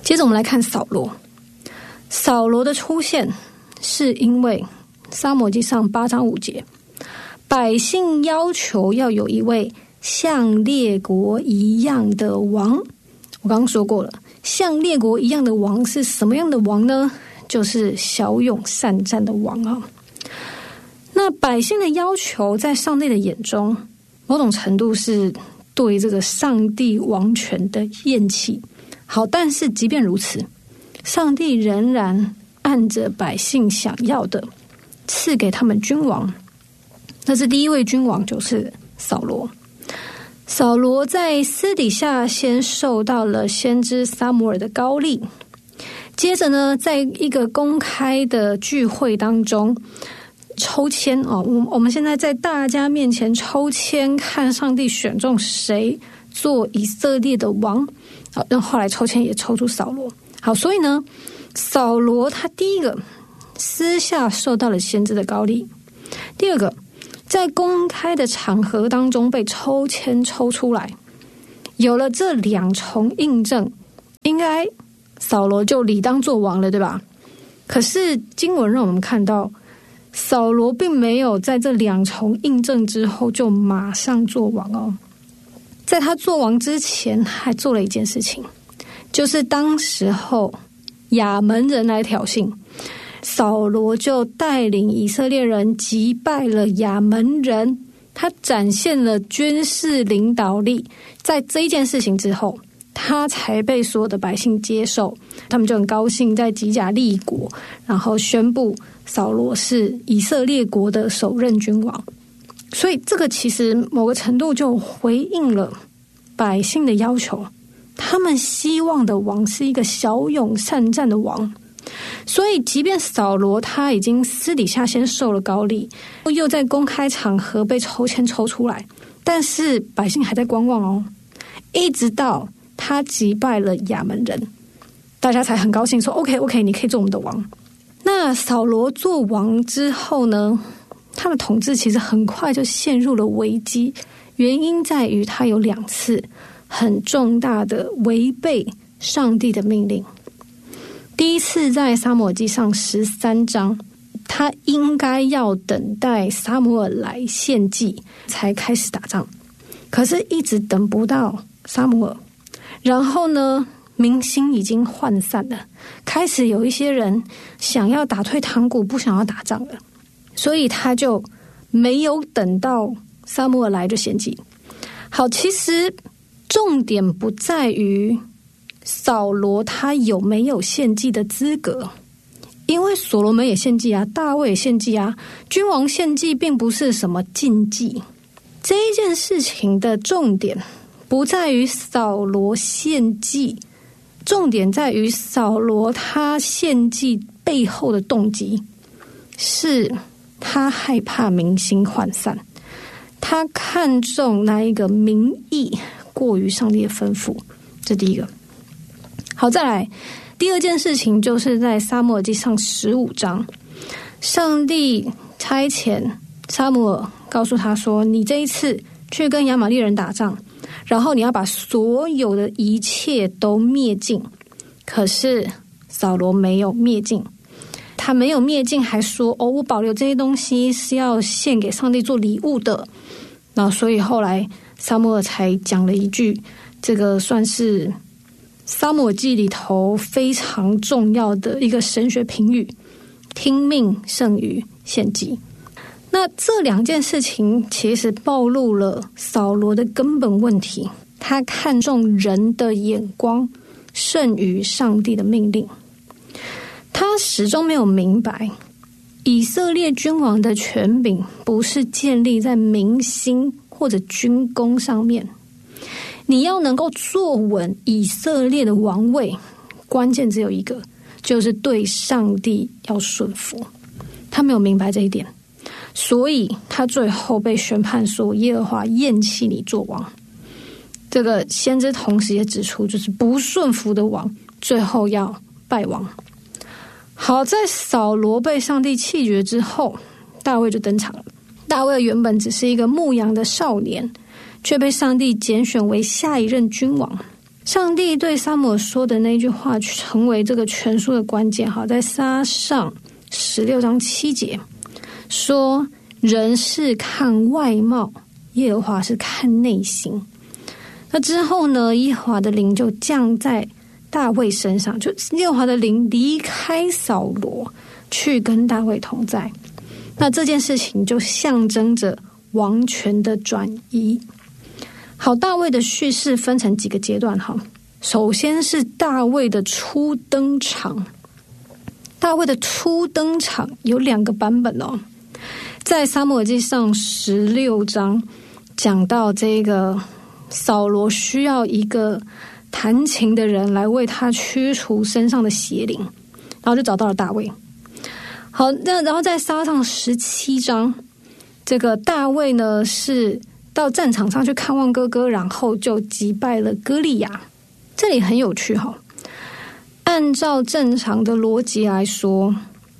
接着我们来看扫罗。扫罗的出现是因为撒母耳记上8章5节，百姓要求要有一位像列国一样的王。我刚刚说过了，像列国一样的王是什么样的王呢？就是骁勇善战的王啊。那百姓的要求在上帝的眼中，某种程度是对这个上帝王权的厌弃。好，但是即便如此，上帝仍然按着百姓想要的赐给他们君王。那是第一位君王，就是扫罗。扫罗在私底下先受到了先知撒母耳的膏立，接着呢，在一个公开的聚会当中抽签我们现在在大家面前抽签，看上帝选中谁做以色列的王。然后后来抽签也抽出扫罗。好，所以呢，扫罗他第一个私下受到了先知的膏立，第二个在公开的场合当中被抽签抽出来，有了这2重印证，应该扫罗就理当做王了，对吧？可是经文让我们看到，扫罗并没有在这2重印证之后就马上做王哦。在他做王之前还做了一件事情，就是当时候亚门人来挑衅，扫罗就带领以色列人击败了亚门人，他展现了军事领导力。在这一件事情之后，他才被所有的百姓接受，他们就很高兴，在吉甲立国，然后宣布扫罗是以色列国的首任君王。所以这个其实某个程度就回应了百姓的要求，他们希望的王是一个骁勇善战的王。所以即便扫罗他已经私底下先受了膏立，又在公开场合被抽签抽出来，但是百姓还在观望哦，一直到他击败了亚门人，大家才很高兴说 OK 你可以做我们的王。那扫罗做王之后呢，他的统治其实很快就陷入了危机，原因在于他有2次很重大的违背上帝的命令。第一次在撒母耳记上13章，他应该要等待撒母耳来献祭才开始打仗，可是一直等不到撒母耳，然后呢，民心已经涣散了，开始有一些人想要打退堂鼓，不想要打仗了，所以他就没有等到撒母耳来就献祭。好，其实重点不在于扫罗他有没有献祭的资格，因为所罗门也献祭啊，大卫也献祭啊，君王献祭并不是什么禁忌。这一件事情的重点不在于扫罗献祭，重点在于扫罗他献祭背后的动机是他害怕民心涣散，他看重那一个民意过于上帝的吩咐，这第一个。好，再来第二件事情，就是在撒母耳记上15章，上帝差遣撒母耳告诉他说，你这一次去跟亚玛力人打仗，然后你要把所有的一切都灭尽。可是扫罗没有灭尽，他没有灭尽，还说我保留这些东西是要献给上帝做礼物的。那所以后来撒母耳才讲了一句，这个算是撒母耳记里头非常重要的一个神学评语，听命胜于献祭。那这2件事情其实暴露了扫罗的根本问题，他看重人的眼光胜于上帝的命令。他始终没有明白，以色列君王的权柄不是建立在民心或者军功上面，你要能够坐稳以色列的王位，关键只有一个，就是对上帝要顺服。他没有明白这一点，所以他最后被宣判说耶和华厌弃你做王。这个先知同时也指出，就是不顺服的王最后要败亡。好，在扫罗被上帝弃绝之后，大卫就登场了。大卫原本只是一个牧羊的少年，却被上帝拣选为下一任君王。 上帝对撒母耳说的那句话成为这个全书的关键。好，在撒上16章7节说，人是看外貌，耶和华是看内心。那之后呢，耶和华的灵就降在大卫身上，就耶和华的灵离开扫罗，去跟大卫同在。那这件事情就象征着王权的转移。好，大卫的叙事分成几个阶段。好，首先是大卫的初登场。大卫的初登场有2个版本哦。在撒母耳记上16章讲到这个扫罗需要一个弹琴的人来为他驱除身上的邪灵，然后就找到了大卫。好，那然后在撒上17章，这个大卫呢是到战场上去看望哥哥，然后就击败了歌利亚。这里很有趣哈，按照正常的逻辑来说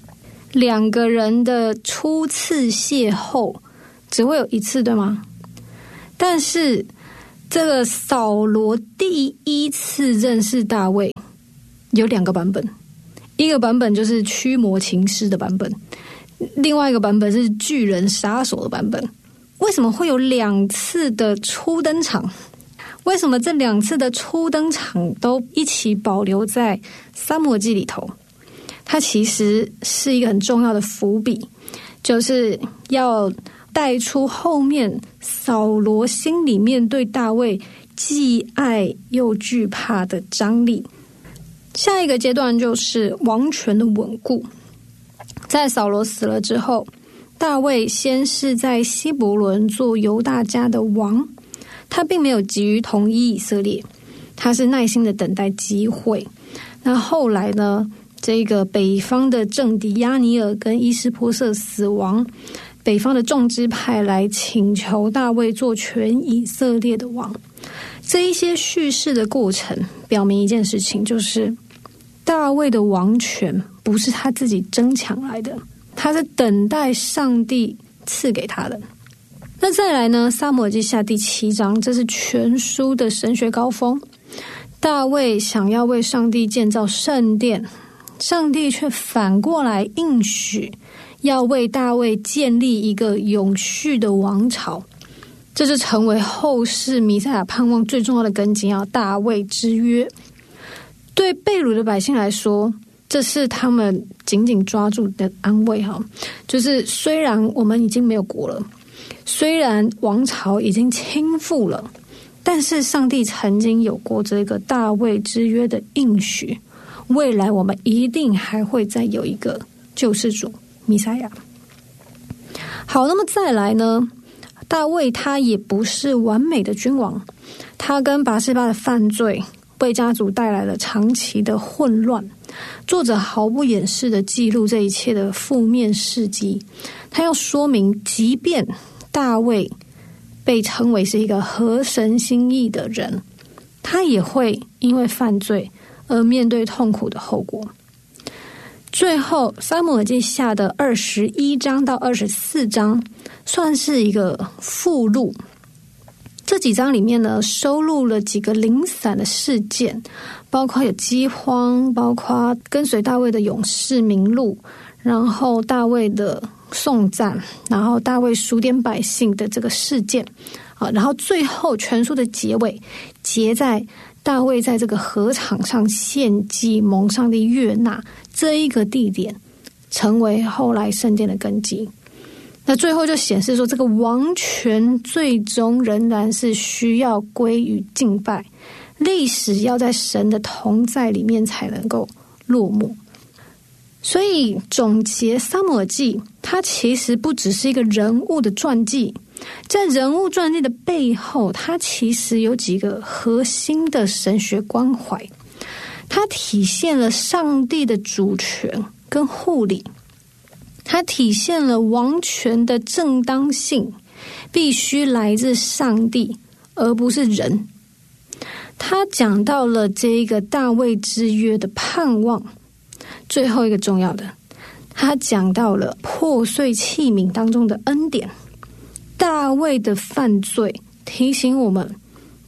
，2个人的初次邂逅只会有1次，对吗？但是这个扫罗第1次认识大卫有2个版本，一个版本就是驱魔琴师的版本，另外一个版本是巨人杀手的版本。为什么会有2次的初登场？为什么这2次的初登场都一起保留在撒母耳记里头？它其实是一个很重要的伏笔，就是要带出后面扫罗心里面对大卫既爱又惧怕的张力。下一个阶段就是王权的稳固。在扫罗死了之后，大卫先是在希伯伦做犹大家的王，他并没有急于统一以色列，他是耐心的等待机会。那后来呢，这个北方的政敌亚尼尔跟伊施波设死亡，北方的众支派来请求大卫做全以色列的王。这一些叙事的过程表明一件事情，就是大卫的王权不是他自己争抢来的，他是等待上帝赐给他的。那再来呢，撒母耳记下第7章，这是全书的神学高峰。大卫想要为上帝建造圣殿，上帝却反过来应许要为大卫建立一个永续的王朝，这是成为后世弥赛亚盼望最重要的根基，大卫之约。对被掳的百姓来说，这是他们紧紧抓住的安慰。就是虽然我们已经没有国了，虽然王朝已经倾覆了，但是上帝曾经有过这个大卫之约的应许，未来我们一定还会再有一个救世主弥赛亚。好，那么再来呢，大卫他也不是完美的君王，他跟拔示巴的犯罪为家族带来了长期的混乱。作者毫不掩饰地记录这一切的负面事迹，他要说明，即便大卫被称为是一个合神心意的人，他也会因为犯罪而面对痛苦的后果。最后撒母耳记下的21章到24章算是一个附录，这几章里面呢，收录了几个零散的事件，包括有饥荒，包括跟随大卫的勇士名录，然后大卫的颂赞，然后大卫数点百姓的这个事件，然后最后全书的结尾结在大卫在这个禾场上献祭蒙上帝悦纳这一个地点，成为后来圣殿的根基。那最后就显示说，这个王权最终仍然是需要归于敬拜，历史要在神的同在里面才能够落幕。所以总结撒母耳记，它其实不只是一个人物的传记，在人物传记的背后，它其实有几个核心的神学关怀，它体现了上帝的主权跟护理，它体现了王权的正当性必须来自上帝而不是人，他讲到了这个大卫之约的盼望。最后一个重要的，他讲到了破碎器皿当中的恩典。大卫的犯罪提醒我们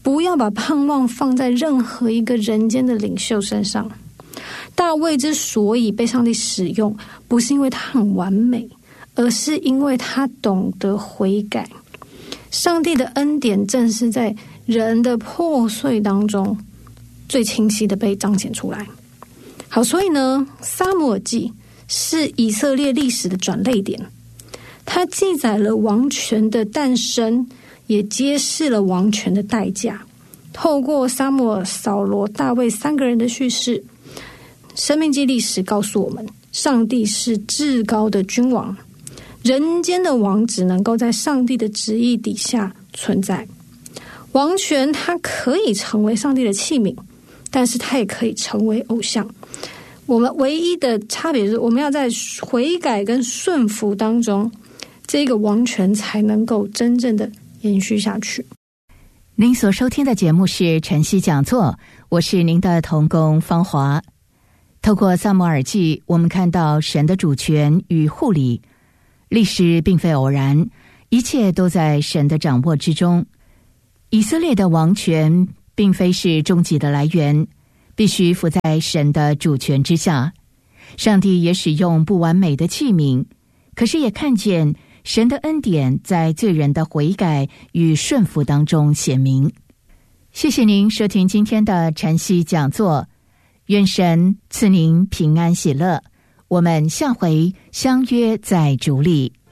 不要把盼望放在任何一个人间的领袖身上。大卫之所以被上帝使用，不是因为他很完美，而是因为他懂得悔改。上帝的恩典正是在人的破碎当中最清晰的被彰显出来。好，所以呢，撒母耳记是以色列历史的转捩点，它记载了王权的诞生，也揭示了王权的代价。透过撒母耳、扫罗、大卫三个人的叙事，生命记历史告诉我们，上帝是至高的君王，人间的王只能够在上帝的旨意底下存在。王权它可以成为上帝的器皿，但是它也可以成为偶像。我们唯一的差别是，我们要在悔改跟顺服当中，这个王权才能够真正的延续下去。 您所收听的节目是晨曦讲座，我是您的同工芳华。透过撒母耳记，我们看到神的主权与护理，历史并非偶然，一切都在神的掌握之中。以色列的王权并非是终极的来源，必须服在神的主权之下。上帝也使用不完美的器皿，可是也看见神的恩典在罪人的悔改与顺服当中显明。谢谢您收听今天的晨曦讲座，愿神赐您平安喜乐，我们下回相约在主里。